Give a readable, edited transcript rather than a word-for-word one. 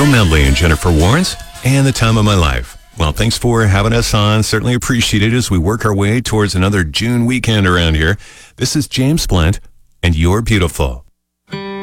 Joe Medley and Jennifer Warnes, and The Time of My Life. Well, thanks for having us on. Certainly appreciate it as we work our way towards another June weekend around here. This is James Splint, and You're Beautiful.